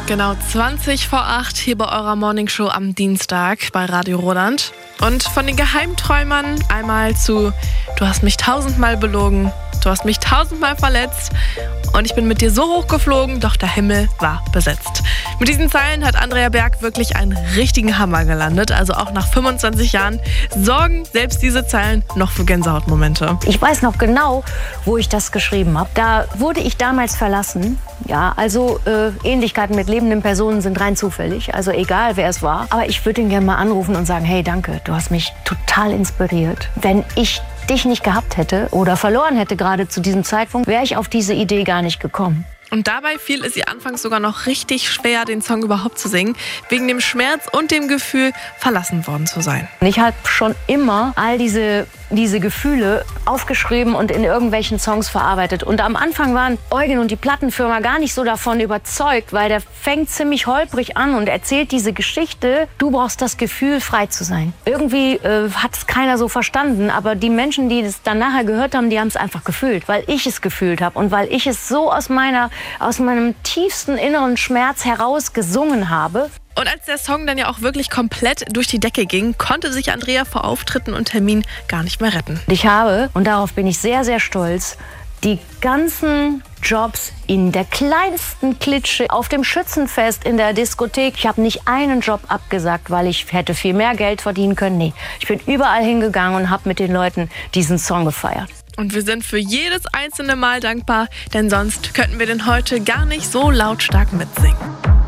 Genau 20 vor 8 hier bei eurer Morningshow am Dienstag bei Radio Roland. Und von den Geheimträumern einmal zu: Du hast mich 1000-mal belogen, du hast mich 1000-mal verletzt und ich bin mit dir so hoch geflogen, doch der Himmel war besetzt. Mit diesen Zeilen hat Andrea Berg wirklich einen richtigen Hammer gelandet. Also auch nach 25 Jahren sorgen selbst diese Zeilen noch für Gänsehautmomente. Ich weiß noch genau, wo ich das geschrieben habe. Da wurde ich damals verlassen. Ja, also Ähnlichkeiten mit lebenden Personen sind rein zufällig. Also egal, wer es war. Aber ich würde ihn gerne mal anrufen und sagen: Hey, danke, du hast mich total inspiriert. Wenn ich dich nicht gehabt hätte oder verloren hätte gerade zu diesem Zeitpunkt, wäre ich auf diese Idee gar nicht gekommen. Und dabei fiel es ihr anfangs sogar noch richtig schwer, den Song überhaupt zu singen, wegen dem Schmerz und dem Gefühl, verlassen worden zu sein. Ich habe schon immer all diese Gefühle aufgeschrieben und in irgendwelchen Songs verarbeitet. Und am Anfang waren Eugen und die Plattenfirma gar nicht so davon überzeugt, weil der fängt ziemlich holprig an und erzählt diese Geschichte: Du brauchst das Gefühl, frei zu sein. Irgendwie hat es keiner so verstanden, aber die Menschen, die das dann nachher gehört haben, die haben es einfach gefühlt, weil ich es gefühlt habe und weil ich es so aus meinem tiefsten inneren Schmerz heraus gesungen habe. Und als der Song dann ja auch wirklich komplett durch die Decke ging, konnte sich Andrea vor Auftritten und Terminen gar nicht mehr retten. Ich habe, und darauf bin ich sehr, sehr stolz, die ganzen Jobs in der kleinsten Klitsche, auf dem Schützenfest, in der Diskothek. Ich habe nicht einen Job abgesagt, weil ich hätte viel mehr Geld verdienen können. Nee, ich bin überall hingegangen und habe mit den Leuten diesen Song gefeiert. Und wir sind für jedes einzelne Mal dankbar, denn sonst könnten wir den heute gar nicht so lautstark mitsingen.